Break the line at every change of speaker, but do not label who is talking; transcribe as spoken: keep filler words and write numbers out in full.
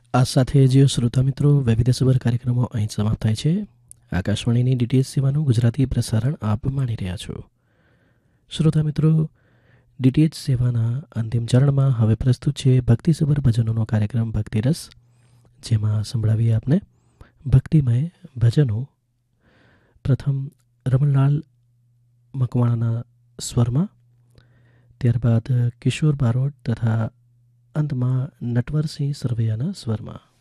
આ સાથે જે શ્રોતા મિત્રો વૈવિધ્યસભર કાર્યક્રમો અહીં સમાપ્ત થાય છે. આકાશવાણીની ડીટીએચ સેવાનું ગુજરાતી પ્રસારણ આપ માણી રહ્યા છો. શ્રોતા મિત્રો, ડીટીએચ સેવાના અંતિમ ચરણમાં હવે પ્રસ્તુત છે ભક્તિસભર ભજનોનો કાર્યક્રમ ભક્તિરસ, જેમાં સંભળાવીએ આપને ભક્તિમય ભજનો. પ્રથમ રમણલાલ મકવાણાના સ્વરમાં, ત્યારબાદ કિશોર બારોટ તથા અંતમાં નટવરસિંહ સરવૈયાના સ્વરમાં.